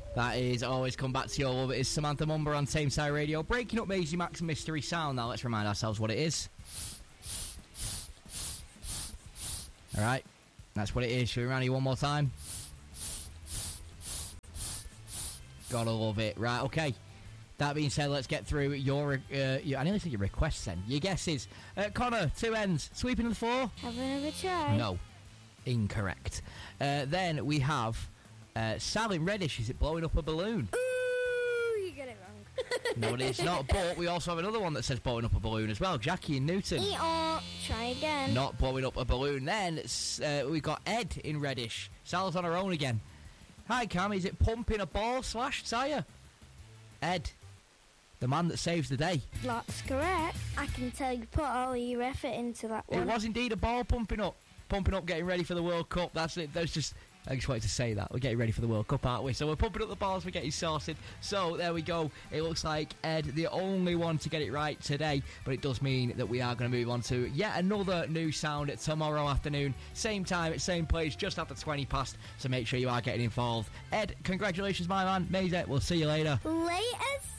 That is always come back to your love. It is Samantha Mumber on Tameside Radio, breaking up Maisie Max Mystery Sound. Now let's remind ourselves what it is. Alright, that's what it is. Shall we run you one more time? Gotta love it. Right, okay. That being said, let's get through your I nearly said your requests then. Your guesses. Connor, 2 ends. Sweeping the floor? Have another try. No. Incorrect. Then we have Sal in Reddish. Is it blowing up a balloon? Ooh, you get it wrong. No, it's not. But we also have another one that says blowing up a balloon as well. Jackie in Newton. Try again. Not blowing up a balloon. Then we've got Ed in Reddish. Sal's on her own again. Hi, Cam. Is it pumping a ball / tyre? Ed, the man that saves the day. That's correct. I can tell you put all your effort into that one. It was indeed a ball pumping up, getting ready for the World Cup. That's it. I just wanted to say that. We're getting ready for the World Cup, aren't we? So we're pumping up the balls, we're getting sorted. So there we go. It looks like Ed, the only one to get it right today, but it does mean that we are going to move on to yet another new sound tomorrow afternoon. Same time, same place, just after 20 past. So make sure you are getting involved. Ed, congratulations, my man. Maisie, we'll see you later. Later.